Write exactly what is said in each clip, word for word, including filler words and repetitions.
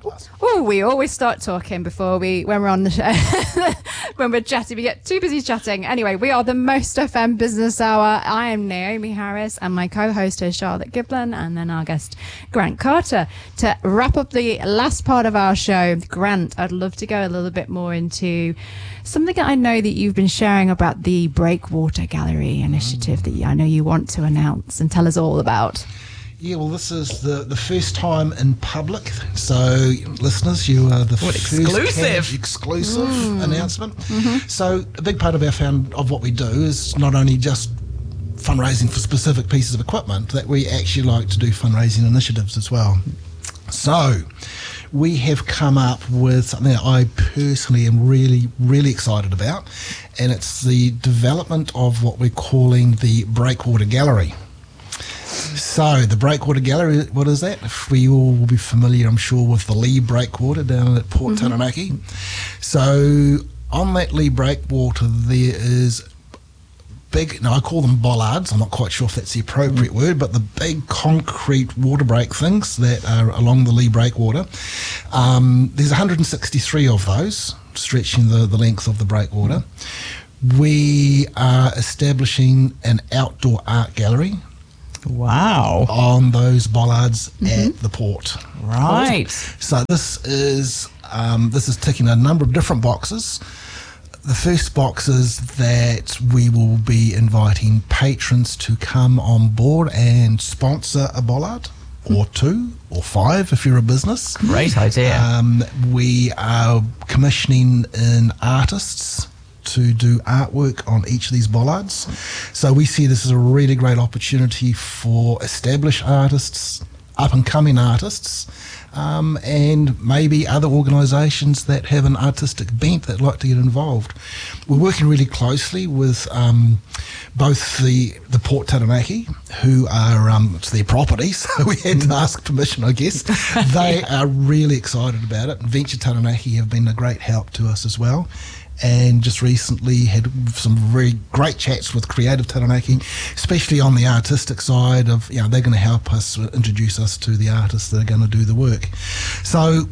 Plus. Oh, we always start talking before we, when we're on the show, when we're chatting, we get too busy chatting. Anyway, we are the Most F M Business Hour. I am Naomi Harris and my co-host is Charlotte Giblin, and then our guest, Grant Carter. To wrap up the last part of our show, Grant, I'd love to go a little bit more into something that I know that you've been sharing about the Breakwater Gallery initiative mm. that I know you want to announce and tell us all about. Yeah, well, this is the, the first time in public. So, listeners, you are the what, first exclusive exclusive mm. announcement. Mm-hmm. So, a big part of our found of what we do is not only just fundraising for specific pieces of equipment, that we actually like to do fundraising initiatives as well. So, we have come up with something that I personally am really, really excited about, and it's the development of what we're calling the Breakwater Gallery. So, the Breakwater Gallery, what is that? We all will be familiar, I'm sure, with the Lee Breakwater down at Port mm-hmm. Taranaki. So, on that Lee Breakwater, there is big, now I call them bollards, I'm not quite sure if that's the appropriate word, but the big concrete water break things that are along the Lee Breakwater. Um, there's one hundred sixty-three of those, stretching the, the length of the breakwater. We are establishing an outdoor art gallery. Wow. On those bollards mm-hmm. at the port. Right. So this is um, this is ticking a number of different boxes. The first box is that we will be inviting patrons to come on board and sponsor a bollard, or two, or five if you're a business. Great idea. Um, we are commissioning in artists to do artwork on each of these bollards. So we see this as a really great opportunity for established artists, up-and-coming artists, um, and maybe other organisations that have an artistic bent that like to get involved. We're working really closely with um, both the the Port Taranaki, who are, um, it's their property, so we had to ask permission, I guess. They are really excited about it. Venture Taranaki have been a great help to us as well. And just recently had some very great chats with Creative Taranaki, especially on the artistic side of, you know, they're going to help us introduce us to the artists that are going to do the work. So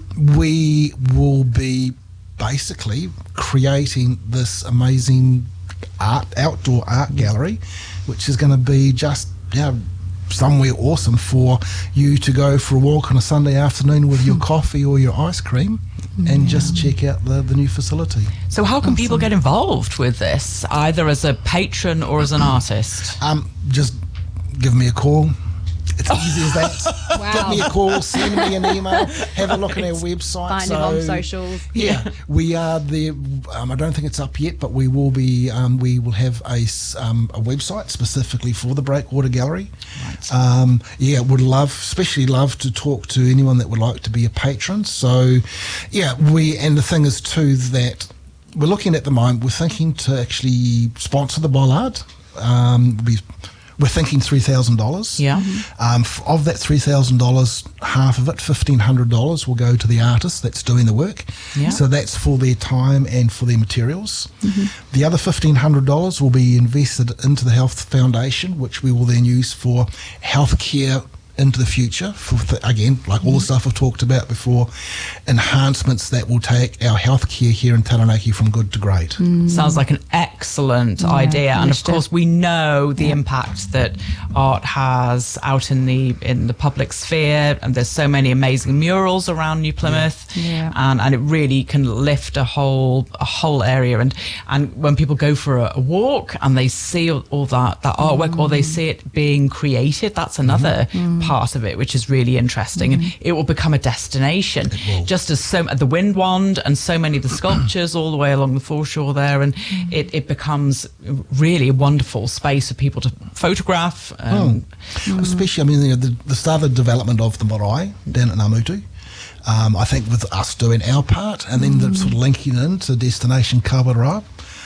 we will be basically creating this amazing art outdoor art gallery, which is going to be just, you know, somewhere awesome for you to go for a walk on a Sunday afternoon with your coffee or your ice cream and yeah. just check out the, the new facility. So how can awesome. people get involved with this, either as a patron or as an artist? Um, just give me a call. It's easy as that. Wow. Give me a call, send me an email, have a look at our website. Find so, him on socials. Yeah, we are there. Um, I don't think it's up yet, but we will be. Um, we will have a, um, a website specifically for the Breakwater Gallery. Right. Um, yeah, would love, especially love to talk to anyone that would like to be a patron. So, yeah, we and the thing is too that we're looking at the moment. We're thinking to actually sponsor the bollard. Um, we. We're thinking three thousand dollars. Yeah. Um, f- of that three thousand dollars, half of it, fifteen hundred dollars, will go to the artist that's doing the work. Yeah. So that's for their time and for their materials. Mm-hmm. The other fifteen hundred dollars will be invested into the Health Foundation, which we will then use for healthcare into the future, for th- again, like all the stuff I've talked about before, enhancements that will take our healthcare here in Taranaki from good to great. Mm. Sounds like an excellent yeah, idea, and of course it. we know the yeah. impact that art has out in the in the public sphere, and there's so many amazing murals around New Plymouth, yeah. Yeah. and and it really can lift a whole a whole area. And and when people go for a, a walk and they see all, all that that artwork, mm. or they see it being created, that's another mm. part of it, which is really interesting, mm-hmm. and it will become a destination. Just as so the wind wand and so many of the sculptures all the way along the foreshore there, and mm-hmm. it, it becomes really a wonderful space for people to photograph. Um, oh. mm. Especially, I mean, you know, the, the start of the development of the marae down at Namutu. Um, I think with us doing our part and then mm. the sort of linking into Destination Kawerau,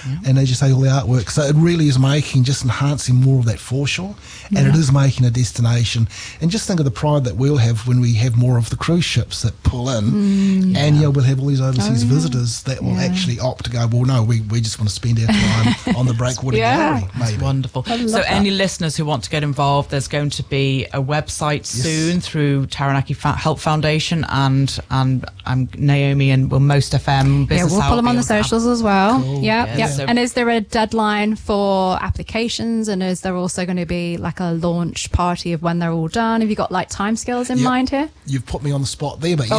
and as you say, all the artwork. So it really is making, just enhancing more of that foreshore, and Yeah. it is making a destination. And just think of the pride that we'll have when we have more of the cruise ships that pull in, Mm. and yeah, we'll have all these overseas Oh, yeah. visitors that will Yeah. actually opt to go, well, no, we, we just want to spend our time on the Breakwater Yeah. Gallery, maybe. Wonderful. I love So, that. any listeners who want to get involved, there's going to be a website soon through Taranaki Fa- Health Foundation, and and um, Naomi and well, Most F M Yeah, Business we'll Hour put them on the will have- socials as well. Cool. Yep, Yeah, yep. so- And is there a deadline for applications? And is there also going to be like a launch party of when they're all done? Have you got like timescales in Yep. mind here? You've put me on the spot there, but yes.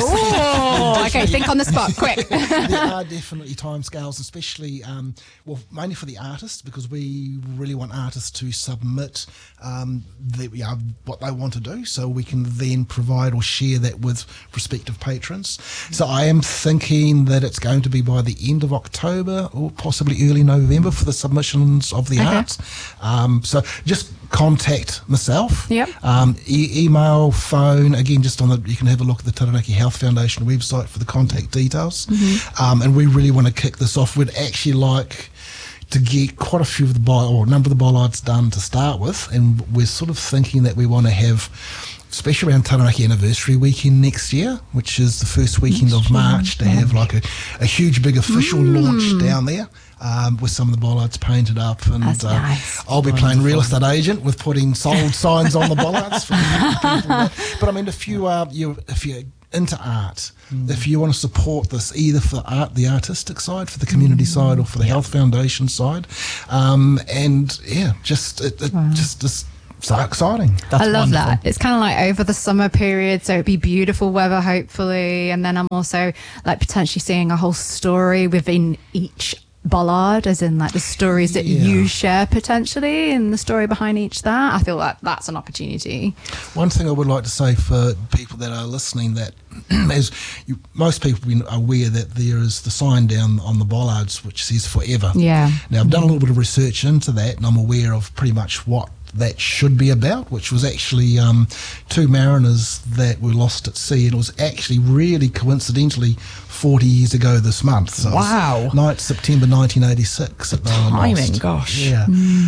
Oh, okay. Think on the spot, quick. There are definitely timescales, especially, um, well, mainly for the artists, because we really want artists to submit um, the, you know, what they want to do, so we can then provide or share that with prospective patrons. So I am thinking that it's going to be by the end of October or possibly early November for the submissions of the Okay. art. Um, so just contact myself. Yep. Um, e- email, phone. Again, just on the, you can have a look at the Taranaki Health Foundation website for the contact details. Um, and we really want to kick this off. We'd actually like to get quite a few of the boll- or a number of the bollards done to start with, and we're sort of thinking that we want to have, especially around Taranaki Anniversary Weekend next year, which is the first weekend of March, to have like a, a huge big official launch down there. Um, with some of the bollards painted up, and That's uh, nice. I'll be playing real estate agent with putting sold signs on the bollards. For people. But I mean, if you are you if you're into art, if you want to support this, either for art, the artistic side, for the community side, or for the health foundation side, um, and yeah, just it, it Wow. just just so exciting. That's I love wonderful. that. It's kind of like over the summer period, so it'd be beautiful weather, hopefully. And then I'm also like potentially seeing a whole story within each bollard, as in like the stories that Yeah. you share potentially, and the story behind each that. I feel like that's an opportunity. One thing I would like to say for people that are listening, that as you, most people be aware that there is the sign down on the bollards which says forever. Yeah. Now, I've done a little bit of research into that, and I'm aware of pretty much what that should be about, which was actually um, two mariners that were lost at sea, and it was actually really coincidentally forty years ago this month. So it was Wow. ninth September nineteen eighty-six that they were Timing, lost. gosh. Yeah.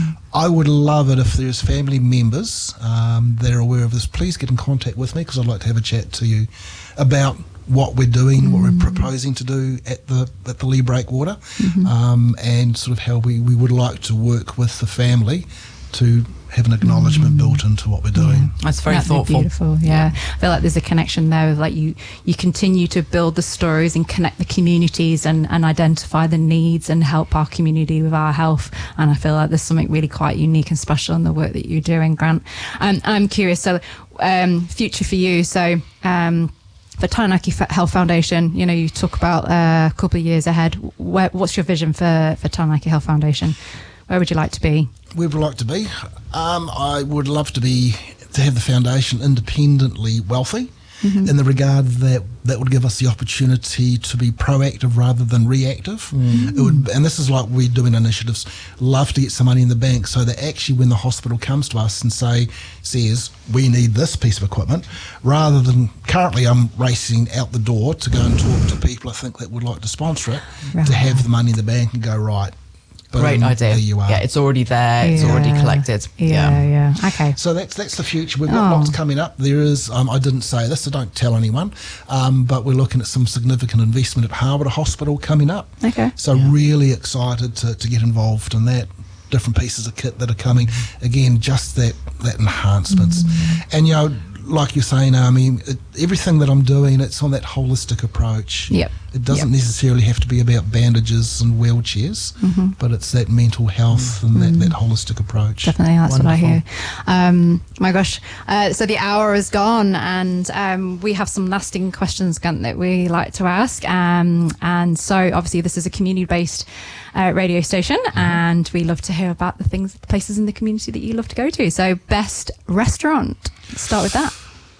I would love it if there's family members um, that are aware of this. Please get in contact with me, because I'd like to have a chat to you about what we're doing, what we're proposing to do at the at the Lee Breakwater, um, and sort of how we, we would like to work with the family to have an acknowledgement built into what we're doing. That's very That'd be thoughtful. beautiful. Yeah. I feel like there's a connection there with like you you continue to build the stories and connect the communities, and, and identify the needs and help our community with our health. And I feel like there's something really quite unique and special in the work that you're doing, Grant. Um, I'm curious, so um, future for you. So um, for Taranaki F- Health Foundation, you know, you talk about uh, a couple of years ahead. Where, what's your vision for, for Taranaki Health Foundation? Where would you like to be? Where would I like to be? Um, I would love to be to have the foundation independently wealthy, in the regard that that would give us the opportunity to be proactive rather than reactive. It would, and this is like we're doing initiatives. Love to get some money in the bank, so that actually when the hospital comes to us and say says we need this piece of equipment, rather than currently I'm racing out the door to go and talk to people I think that would like to sponsor it, Right. to have the money in the bank and go right. Great boom, idea. There you are. Yeah, it's already there. It's already Yeah. collected. Yeah, yeah. Okay. So that's that's the future. We've got Oh. lots coming up. There is, um, I didn't say this, so don't tell anyone, um, but we're looking at some significant investment at Harbour Hospital coming up. Okay. So really excited to, to get involved in that. Different pieces of kit that are coming. Again, just that, that enhancements. And, you know, like you're saying, I mean, it, everything that I'm doing, it's on that holistic approach. Yep. It doesn't Yep. necessarily have to be about bandages and wheelchairs, but it's that mental health and that, that holistic approach. Definitely, that's what I Wonderful. hear. Um, my gosh, uh, so the hour is gone, and um, we have some lasting questions, Gant, that we like to ask. Um, and so, obviously, this is a community-based uh, radio station, and we love to hear about the things, the places in the community that you love to go to. So, best restaurant. Let's start with that.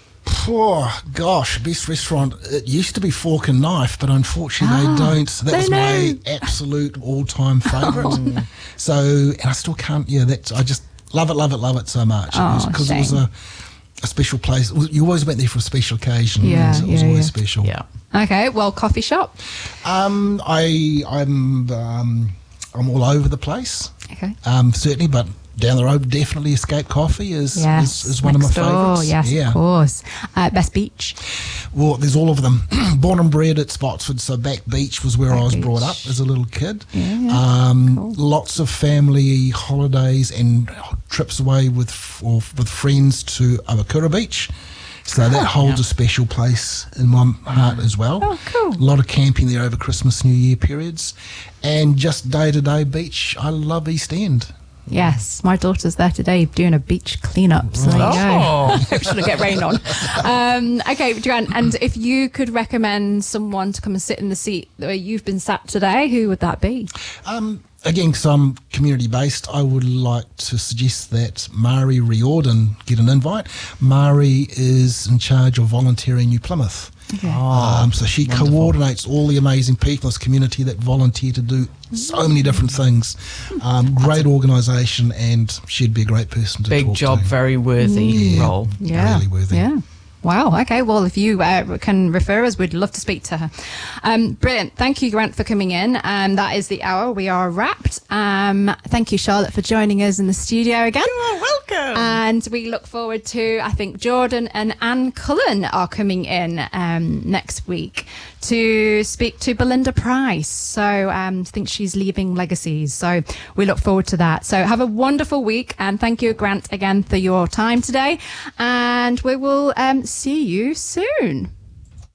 Oh gosh, best restaurant. It used to be Fork and Knife, but unfortunately Ah, they don't. That they was know. my absolute all-time favourite. So, and I still can't. Yeah, that's. I just love it, love it, love it so much. Oh, Because it was shame. a, a special place. It was- You always went there for a special occasion. Yeah, so it was yeah, always yeah. special. Yeah. Okay, well, coffee shop. Um, I I'm um, I'm all over the place. Okay. Um, certainly, but down the road, definitely Escape Coffee is Yes, is, is one of my next door. favourites. Yes, yeah. of course. Uh, best beach. Well, there's all of them. Born and bred at Spotswood, so Back Beach was where Back I was Beach. brought up as a little kid. Yeah, um, cool. Lots of family holidays and trips away with f- or with friends to Awakura Beach. So that holds Yeah. a special place in my heart as well. Oh, cool. A lot of camping there over Christmas, New Year periods. And just day-to-day beach, I love East End. Yes, my daughter's there today doing a beach cleanup. So there you go. Oh. Hope she'll get rained on. Um, okay, Joanne, and if you could recommend someone to come and sit in the seat where you've been sat today, who would that be? Um, again, because I'm community-based, I would like to suggest that Mari Riordan get an invite. Mari is in charge of volunteering New Plymouth. Okay. Um, so she wonderful. coordinates all the amazing people in this community that volunteer to do so many different things. Um, great organisation, and she'd be a great person to Big talk job, to. very worthy Yeah. role. Yeah. Really worthy. Yeah. Wow. Okay. Well, if you uh, can refer us, we'd love to speak to her. Um, brilliant. Thank you, Grant, for coming in. Um, that is the hour. We are wrapped. Um, thank you, Charlotte, for joining us in the studio again. You're welcome. And we look forward to, I think, Jordan and Anne Cullen are coming in um, next week to speak to Belinda Price. So um, I think she's leaving legacies. So we look forward to that. So have a wonderful week. And thank you, Grant, again for your time today. And we will um, see you soon.